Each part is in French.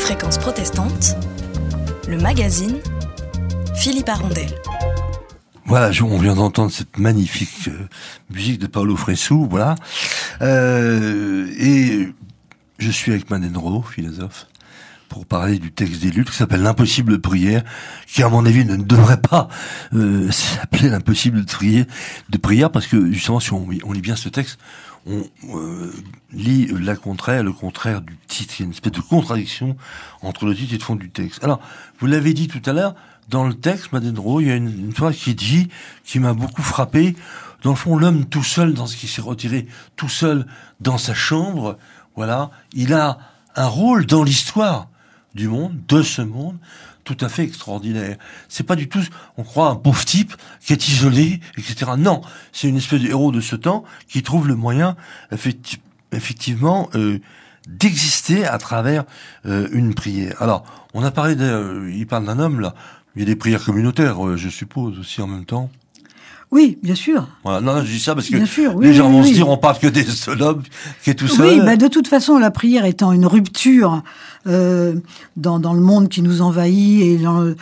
Fréquence protestante, le magazine Philippe Arondel. Voilà, on vient d'entendre cette magnifique musique de Paulo Fresu, voilà. Et je suis avec Manenro, philosophe, pour parler du texte des Luttes qui s'appelle L'impossible prière, qui à mon avis ne devrait pas s'appeler l'impossible de prière, parce que justement si on lit bien ce texte, on lit le contraire du titre. Il y a une espèce de contradiction entre le titre et le fond du texte. Alors, vous l'avez dit tout à l'heure, dans le texte, Manenro, il y a une phrase qui m'a beaucoup frappé. Dans le fond, l'homme tout seul, dans ce qui s'est retiré, tout seul dans sa chambre, voilà, il a un rôle dans l'histoire du monde, de ce monde, tout à fait extraordinaire. C'est pas du tout, on croit, un pauvre type qui est isolé, etc. Non, c'est une espèce de héros de ce temps qui trouve le moyen, effectivement, d'exister à travers une prière. Alors, on a parlé il parle d'un homme, là. Il y a des prières communautaires, je suppose, aussi en même temps. Oui, bien sûr. Voilà. Non, je dis ça parce que bien sûr, les gens vont se dire, on parle que des seuls hommes, qui est tout seul. Oui, de toute façon, la prière étant une rupture dans le monde qui nous envahit et dans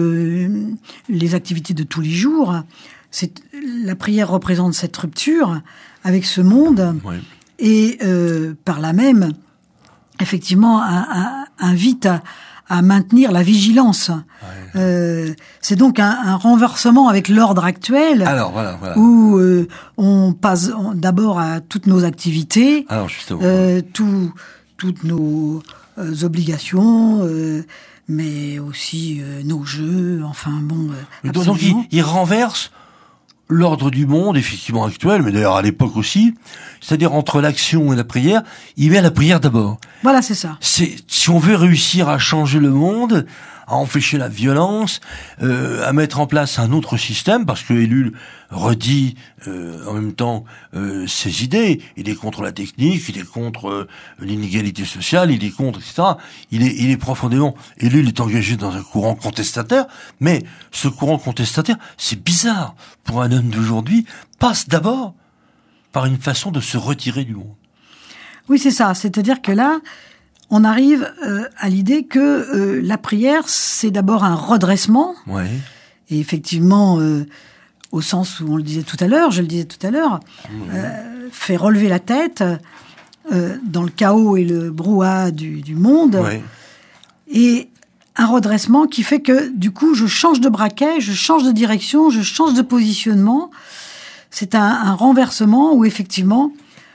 les activités de tous les jours, la prière représente cette rupture avec ce monde, oui. Et par là même, effectivement, invite à maintenir la vigilance. Ouais. C'est donc un renversement avec l'ordre actuel. Alors, voilà. Où on passe d'abord à toutes nos activités, alors, justement, toutes nos obligations, mais aussi nos jeux, enfin bon. Donc il renverse l'ordre du monde, effectivement actuel, mais d'ailleurs à l'époque aussi, c'est-à-dire entre l'action et la prière, il met la prière d'abord. Voilà, c'est ça. Si on veut réussir à changer le monde, à empêcher la violence, à mettre en place un autre système, parce que Ellul redit en même temps ses idées. Il est contre la technique, il est contre l'inégalité sociale, il est contre, etc. Il est profondément... Ellul est engagé dans un courant contestataire, mais ce courant contestataire, c'est bizarre pour un homme d'aujourd'hui, passe d'abord par une façon de se retirer du monde. Oui, c'est ça. C'est-à-dire que là, on arrive à l'idée que la prière, c'est d'abord un redressement. Ouais. Et effectivement, au sens où je le disais tout à l'heure, fait relever la tête dans le chaos et le brouhaha du monde. Ouais. Et un redressement qui fait que, du coup, je change de braquet, je change de direction, je change de positionnement. C'est un renversement où, effectivement...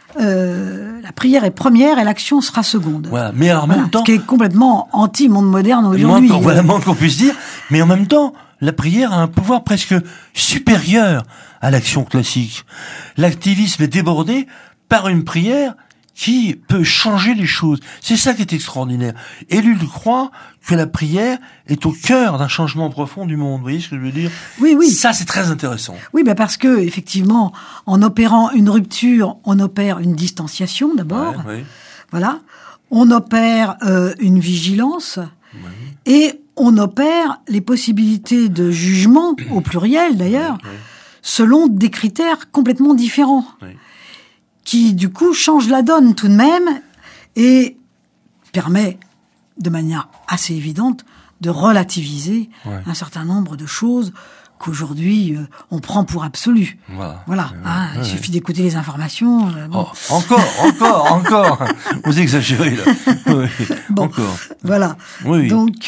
la prière est première et l'action sera seconde. Voilà, mais alors en même temps, ce qui est complètement anti-monde moderne aujourd'hui. Voilà, moins qu'on puisse dire. Mais en même temps, la prière a un pouvoir presque supérieur à l'action classique. L'activisme est débordé par une prière qui peut changer les choses. C'est ça qui est extraordinaire. Ellul croit que la prière est au cœur d'un changement profond du monde. Vous voyez ce que je veux dire ? Oui. Ça, c'est très intéressant. Oui, parce que, effectivement, en opérant une rupture, on opère une distanciation, d'abord. Ouais. Voilà. On opère une vigilance. Ouais. Et on opère les possibilités de jugement, au pluriel, d'ailleurs, selon des critères complètement différents. Ouais. Qui, du coup, change la donne tout de même et permet, de manière assez évidente, de relativiser un certain nombre de choses qu'aujourd'hui, on prend pour absolues. Voilà. Il suffit d'écouter les informations. Bon. Oh, encore. Vous exagérez, là. Oui. Bon, encore. Voilà. Oui. Donc,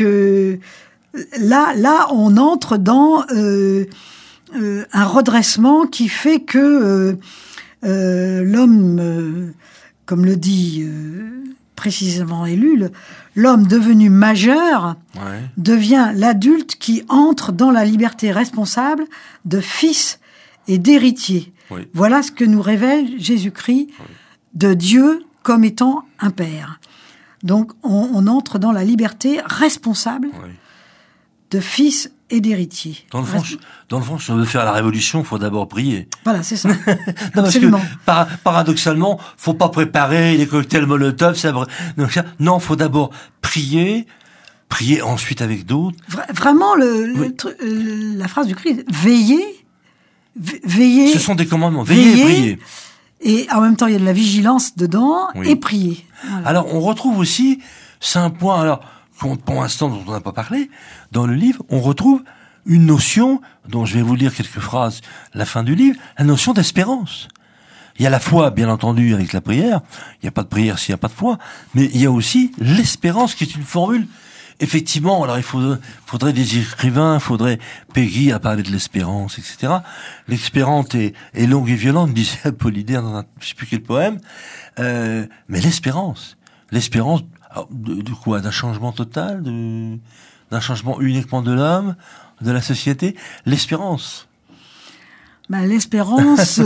là, on entre dans un redressement qui fait que... l'homme, comme le dit précisément Ellul, l'homme devenu majeur devient l'adulte qui entre dans la liberté responsable de fils et d'héritier. Oui. Voilà ce que nous révèle Jésus-Christ de Dieu comme étant un père. Donc on entre dans la liberté responsable de fils et d'héritier. Dans le fond, si on veut faire la révolution, il faut d'abord prier. Voilà, c'est ça. Non, absolument. Parce que, paradoxalement, faut pas préparer les cocktails Molotov. Non, faut d'abord prier ensuite avec d'autres. Vraiment, la phrase du Christ, veiller. Ce sont des commandements. Veiller et prier. Et en même temps, il y a de la vigilance dedans et prier. Voilà. Alors, on retrouve aussi, c'est un point, alors, pour l'instant dont on n'a pas parlé, dans le livre, on retrouve une notion, dont je vais vous lire quelques phrases à la fin du livre, la notion d'espérance. Il y a la foi, bien entendu, avec la prière. Il n'y a pas de prière s'il n'y a pas de foi. Mais il y a aussi l'espérance, qui est une formule. Effectivement, alors il faudrait des écrivains, il faudrait Peggy à parler de l'espérance, etc. L'espérance est longue et violente, disait Apollinaire dans je sais plus quel poème. Mais l'espérance alors, de quoi? D'un changement total, d'un changement uniquement de l'homme, de la société? L'espérance. L'espérance,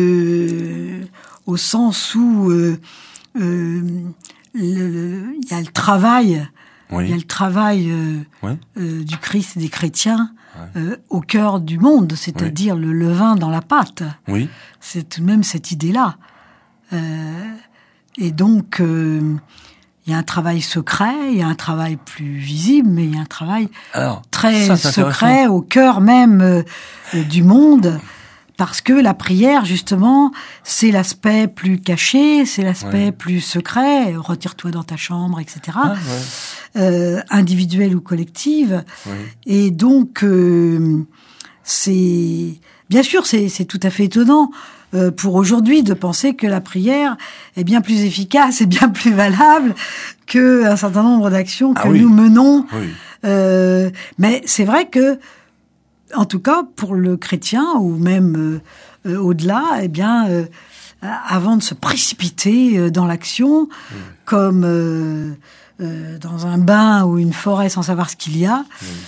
au sens où il y a le travail, oui. il y a le travail Oui. Du Christ et des chrétiens au cœur du monde, c'est-à-dire le levain dans la pâte. Oui. C'est tout de même cette idée-là. Et donc, il y a un travail secret, il y a un travail plus visible, mais il y a un travail très secret au cœur même du monde. Parce que la prière, justement, c'est l'aspect plus caché, c'est l'aspect plus secret, retire-toi dans ta chambre, etc. Individuelle ou collective. Oui. Et donc, bien sûr, c'est tout à fait étonnant pour aujourd'hui de penser que la prière est bien plus efficace et bien plus valable qu'un certain nombre d'actions que nous menons. Oui. Mais c'est vrai que, en tout cas, pour le chrétien, ou même au-delà, avant de se précipiter dans l'action, comme dans un bain ou une forêt sans savoir ce qu'il y a,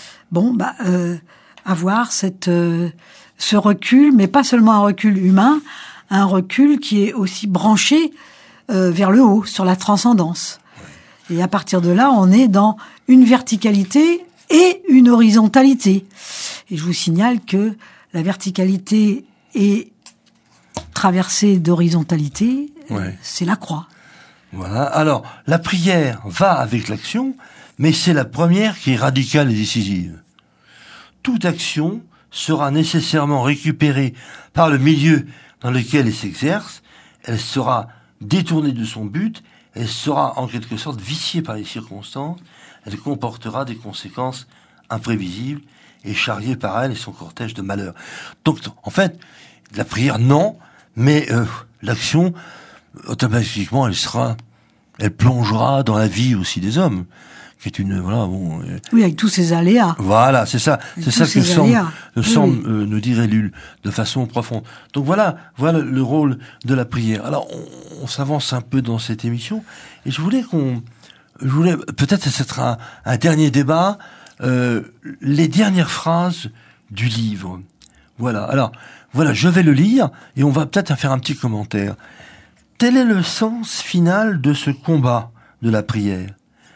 avoir ce recul, mais pas seulement un recul humain, un recul qui est aussi branché vers le haut, sur la transcendance. Et à partir de là, on est dans une verticalité et une horizontalité. Et je vous signale que la verticalité est traversée d'horizontalité, c'est la croix. Voilà. Alors, la prière va avec l'action, mais c'est la première qui est radicale et décisive. Toute action sera nécessairement récupérée par le milieu dans lequel elle s'exerce, elle sera détournée de son but, elle sera en quelque sorte viciée par les circonstances, elle comportera des conséquences imprévisibles et charriée par elle et son cortège de malheurs. Donc, en fait, la prière, non, mais l'action, automatiquement, elle plongera dans la vie aussi des hommes, qui est une, oui, avec tous ces aléas. Voilà, c'est ça que semble nous dire Ellul de façon profonde. Donc voilà le rôle de la prière. Alors, on s'avance un peu dans cette émission, et je voulais peut-être ce sera un dernier débat, les dernières phrases du livre. Voilà. Alors, je vais le lire, et on va peut-être faire un petit commentaire. Tel est le sens final de ce combat de la prière.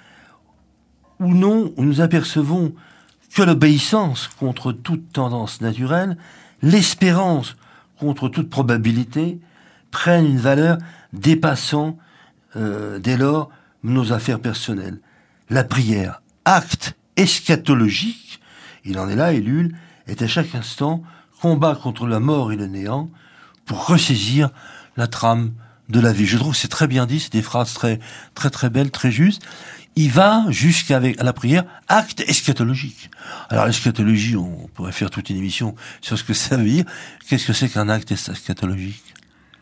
Ou non, où nous apercevons que l'obéissance contre toute tendance naturelle, l'espérance contre toute probabilité, prennent une valeur dépassant dès lors nos affaires personnelles. La prière, acte eschatologique, il en est là, Ellul, est à chaque instant combat contre la mort et le néant pour ressaisir la trame de la vie. Je trouve que c'est très bien dit, c'est des phrases très très très belles, très justes. Il va jusqu'à la prière, acte eschatologique. Alors l'eschatologie, on pourrait faire toute une émission sur ce que ça veut dire. Qu'est-ce que c'est qu'un acte eschatologique?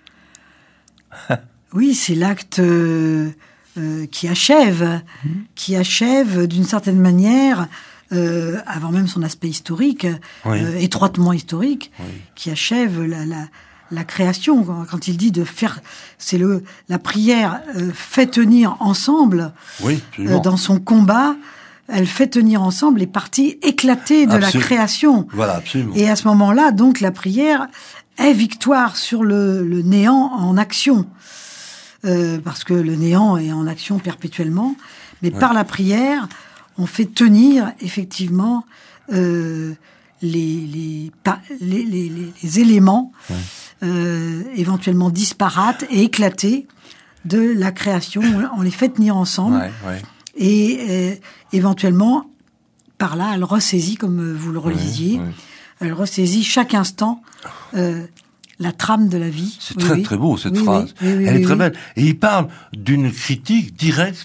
Oui, c'est l'acte qui achève d'une certaine manière, avant même son aspect historique, étroitement historique, qui achève la création. Quand il dit de faire, la prière fait tenir ensemble, dans son combat, elle fait tenir ensemble les parties éclatées de la création. Voilà, absolument. Et à ce moment-là, donc, la prière est victoire sur le néant en action. Parce que le néant est en action perpétuellement. Mais par la prière, on fait tenir, effectivement, les éléments éventuellement disparates et éclatés de la création. On les fait tenir ensemble. Et éventuellement, par là, elle ressaisit, comme vous le relisiez, elle ressaisit chaque instant la trame de la vie. C'est très beau, cette phrase. Elle est très belle. Et il parle d'une critique directe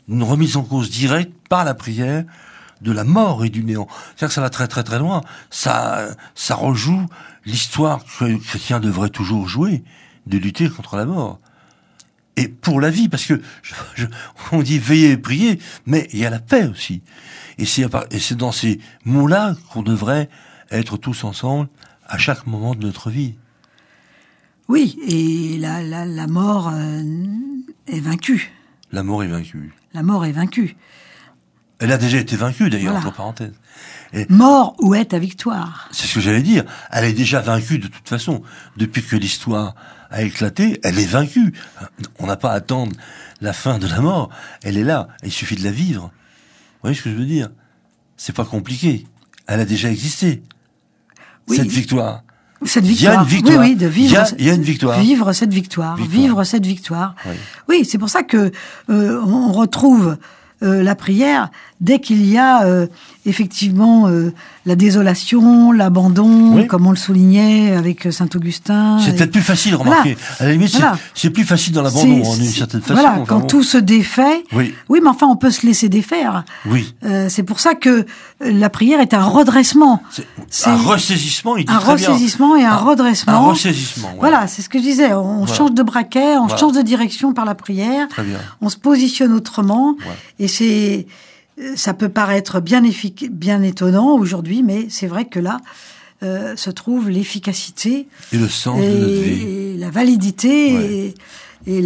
une remise en cause directe par la prière de la mort et du néant. C'est-à-dire que ça va très très très loin. Ça rejoue l'histoire que les chrétiens devraient toujours jouer, de lutter contre la mort. Et pour la vie, parce que on dit veiller et prier, mais il y a la paix aussi. Et c'est dans ces mots-là qu'on devrait être tous ensemble à chaque moment de notre vie. Oui, et la mort est vaincue. La mort est vaincue. La mort est vaincue. Elle a déjà été vaincue, d'ailleurs, Voilà. entre parenthèses. Et mort, où est ta victoire? c'est ce que j'allais dire. Elle est déjà vaincue de toute façon. Depuis que l'histoire a éclaté, elle est vaincue. On n'a pas à attendre la fin de la mort. Elle est là. Il suffit de la vivre. Vous voyez ce que je veux dire? C'est pas compliqué. Elle a déjà existé. Oui. Cette victoire. Cette Il y a victoire. une victoire. Oui, de vivre. Il y a une victoire. Vivre cette victoire. Vivre cette victoire. Oui. Oui, c'est pour ça que on retrouve la prière dès qu'il y a effectivement la désolation, l'abandon, Oui. comme on le soulignait avec Saint-Augustin. C'est peut-être plus facile, remarquez. Voilà. À la limite, Voilà. c'est plus facile dans l'abandon, en une C'est- certaine façon. Voilà, enfin, quand bon. tout se défait. Oui. Oui, mais enfin, on peut se laisser défaire. Oui. C'est pour ça que la prière est un redressement. C'est un ressaisissement, il dit un très bien. ressaisissement et un redressement. Un ressaisissement, ouais. Voilà, c'est ce que je disais. On Voilà. change de braquet, on Voilà. change de direction par la prière. Très bien. On se positionne autrement. Ouais. Et ça peut paraître bien étonnant aujourd'hui, mais c'est vrai que là se trouve l'efficacité Et le sens de notre vie. et la validité Ouais. et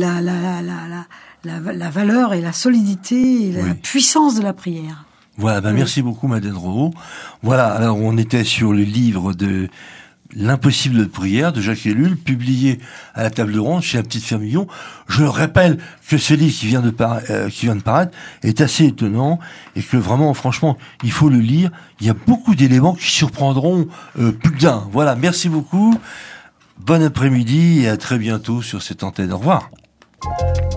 la valeur et la solidité et la Oui. puissance de la prière. Voilà, merci beaucoup, Madeleine Rowe. Voilà, alors on était sur le livre de L'impossible de prière de Jacques Ellul, publié à la Table Ronde chez La Petite Fermillon. Je rappelle que ce livre qui vient de paraître est assez étonnant et que vraiment, franchement, il faut le lire. Il y a beaucoup d'éléments qui surprendront plus d'un. Voilà, merci beaucoup. Bon après-midi et à très bientôt sur cette antenne. Au revoir.